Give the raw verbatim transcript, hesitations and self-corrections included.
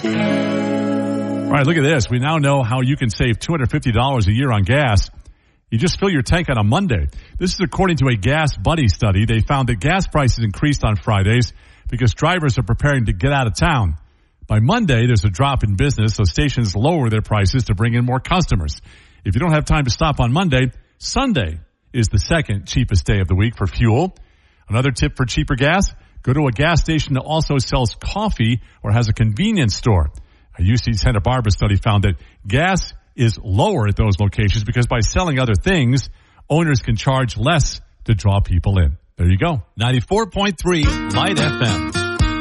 All right, look at this. We now know how you can save two hundred fifty dollars a year on gas. You just fill your tank on a Monday. This is according to a Gas Buddy study. They found that gas prices increased on Fridays because drivers are preparing to get out of town. By Monday, there's a drop in business, so stations lower their prices to bring in more customers. If you don't have time to stop on Monday, Sunday is the second cheapest day of the week for fuel. Another tip for cheaper gas, go to a gas station that also sells coffee or has a convenience store. A U C Santa Barbara study found that gas is lower at those locations because by selling other things, owners can charge less to draw people in. There you go. ninety-four point three Light F M.